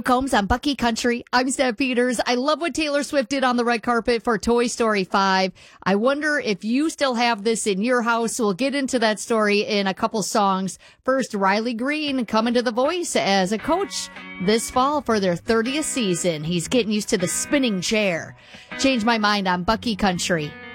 Combs on Bucky Country. I'm Steph Peters. I love what Taylor Swift did on the red carpet for Toy Story 5. I wonder if you still have this in your house. We'll get into that story in a couple songs. First, Riley Green coming to The Voice as a coach this fall for their 30th season. He's getting used to the spinning chair. Change My Mind on Bucky Country.